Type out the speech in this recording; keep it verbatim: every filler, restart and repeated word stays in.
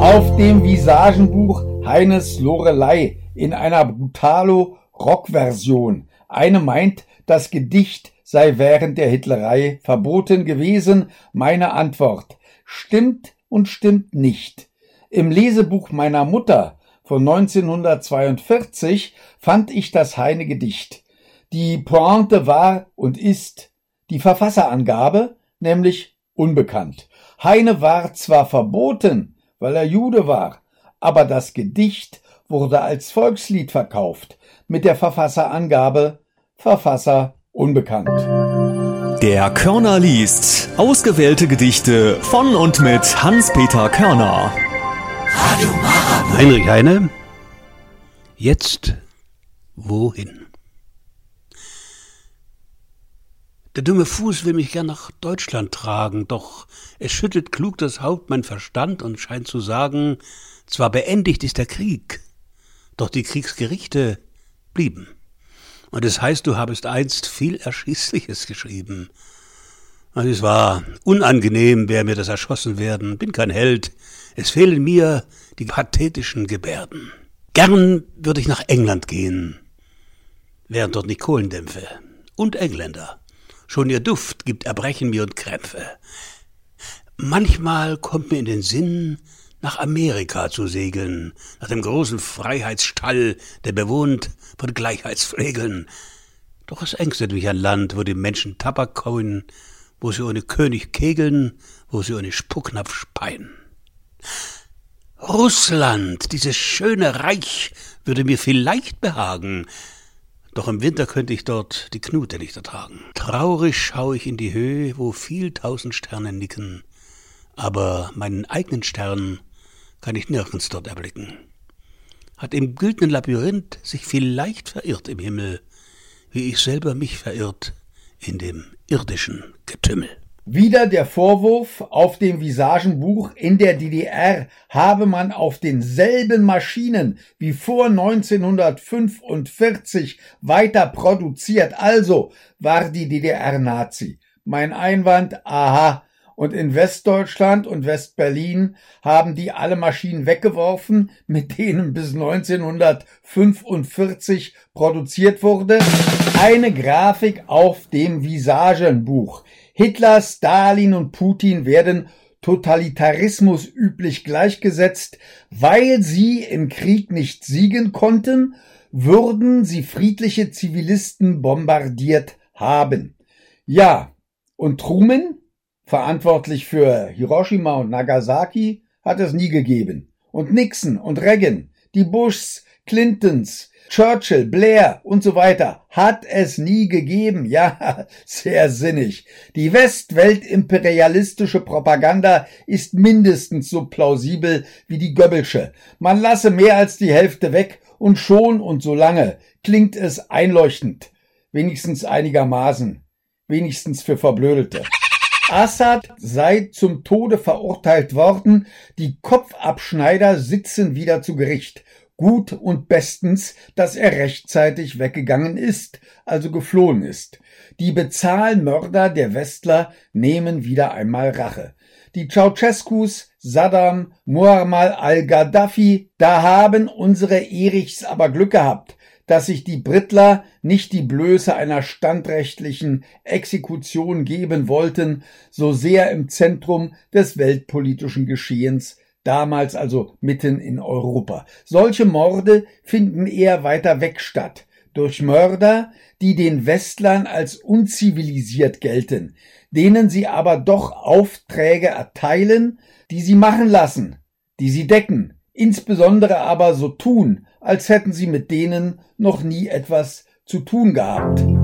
Auf dem Visagenbuch Heines Loreley in einer Brutalo-Rock-Version. Eine meint, das Gedicht sei während der Hitlerei verboten gewesen. Meine Antwort: Stimmt und stimmt nicht. Im Lesebuch meiner Mutter von neunzehnhundertzweiundvierzig fand ich das Heine-Gedicht. Die Pointe war und ist die Verfasserangabe, nämlich unbekannt. Heine war zwar verboten, weil er Jude war, aber das Gedicht wurde als Volkslied verkauft, mit der Verfasserangabe Verfasser unbekannt. Der Körner liest ausgewählte Gedichte von und mit Hans-Peter Körner. Heinrich Heine, jetzt wohin? Der dumme Fuß will mich gern nach Deutschland tragen, doch es schüttelt klug das Haupt mein Verstand und scheint zu sagen, zwar beendigt ist der Krieg, doch die Kriegsgerichte blieben. Und es heißt, du habest einst viel Erschießliches geschrieben. Und es war unangenehm, wär mir das erschossen werden, bin kein Held, es fehlen mir die pathetischen Gebärden. Gern würde ich nach England gehen, wären dort nicht Kohlendämpfe und Engländer. Schon ihr Duft gibt Erbrechen mir und Krämpfe. Manchmal kommt mir in den Sinn, nach Amerika zu segeln, nach dem großen Freiheitsstall, der bewohnt von Gleichheitsflegeln. Doch es ängstet mich ein Land, wo die Menschen Tabak kauen, wo sie ohne König kegeln, wo sie ohne Spucknapf speien. Russland, dieses schöne Reich, würde mir vielleicht behagen, doch im Winter könnte ich dort die Knute nicht ertragen. Traurig schaue ich in die Höhe, wo viel tausend Sterne nicken, aber meinen eigenen Stern kann ich nirgends dort erblicken. Hat im güldenen Labyrinth sich vielleicht verirrt im Himmel, wie ich selber mich verirrt in dem irdischen Getümmel. Wieder der Vorwurf, auf dem Visagenbuch in der D D R habe man auf denselben Maschinen wie vor neunzehnhundertfünfundvierzig weiter produziert, also war die D D R Nazi. Mein Einwand, aha, und in Westdeutschland und Westberlin haben die alle Maschinen weggeworfen, mit denen bis neunzehnhundertfünfundvierzig produziert wurde. Eine Grafik auf dem Visagenbuch. Hitler, Stalin und Putin werden Totalitarismus üblich gleichgesetzt, weil sie im Krieg nicht siegen konnten, würden sie friedliche Zivilisten bombardiert haben. Ja, und Truman, verantwortlich für Hiroshima und Nagasaki, hat es nie gegeben. Und Nixon und Reagan, die Bushs, Clintons, Churchill, Blair und so weiter hat es nie gegeben. Ja, sehr sinnig. Die westweltimperialistische Propaganda ist mindestens so plausibel wie die Goebbelsche. Man lasse mehr als die Hälfte weg und schon und so lange klingt es einleuchtend. Wenigstens einigermaßen. Wenigstens für Verblödelte. Assad sei zum Tode verurteilt worden. Die Kopfabschneider sitzen wieder zu Gericht. Gut und bestens, dass er rechtzeitig weggegangen ist, also geflohen ist. Die Bezahlmörder der Westler nehmen wieder einmal Rache. Die Ceausescus, Saddam, Muammar al-Gaddafi, da haben unsere Erichs aber Glück gehabt, dass sich die Brittler nicht die Blöße einer standrechtlichen Exekution geben wollten, so sehr im Zentrum des weltpolitischen Geschehens, damals also mitten in Europa. Solche Morde finden eher weiter weg statt, durch Mörder, die den Westlern als unzivilisiert gelten, denen sie aber doch Aufträge erteilen, die sie machen lassen, die sie decken, insbesondere aber so tun, als hätten sie mit denen noch nie etwas zu tun gehabt.